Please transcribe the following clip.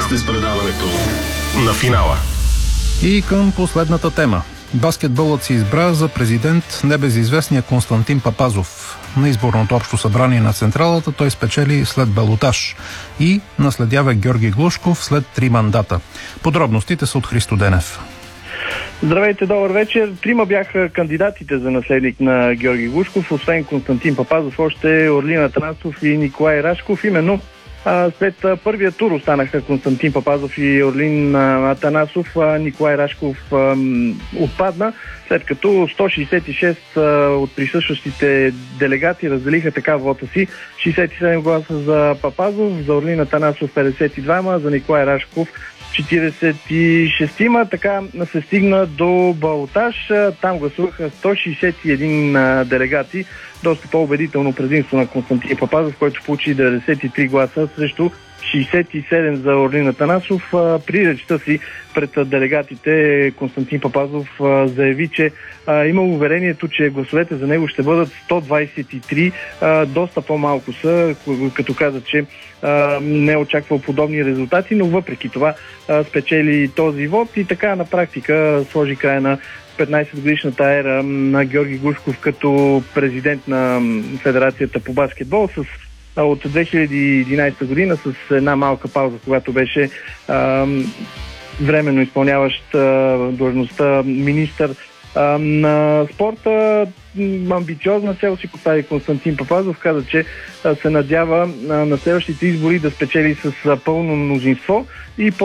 сте с предаването на финала. И към последната тема. Баскетболът се избра за президент небезизвестния Константин Папазов. На изборното общо събрание на Централата той спечели след балотаж и наследява Георги Глушков след 3 мандата. Подробностите са от Христо Денев. Здравейте, добър вечер. 3 бяха кандидатите за наследник на Георги Глушков, освен Константин Папазов, още Орлин Атанасов и Николай Рашков. Именно след първия тур останаха Константин Папазов и Орлин Атанасов. Николай Рашков отпадна, след като 166 от присъстващите делегати разделиха така вота си. 67 гласа за Папазов, за Орлин Атанасов 52, за Николай Рашков 46-ма. Така се стигна до балотаж. Там гласуваха 161 делегати. Доста по-убедително предимство на Константин Папазов, който получи 93 гласа срещу 67 за Орлин Атанасов. При речта си пред делегатите Константин Папазов заяви, че има уверението, че гласовете за него ще бъдат 123. Доста по-малко са, като каза, че не е очаквал подобни резултати, но въпреки това спечели този вод и така на практика сложи край на 15-годишната ера на Георги Глушков като президент на Федерацията по баскетбол от 2011 година с една малка пауза, когато беше временно изпълняващ длъжността министър на спорта. Амбициозна цел си постави Константин Папазов. Каза, че се надява на следващите избори да спечели с пълно мнозинство и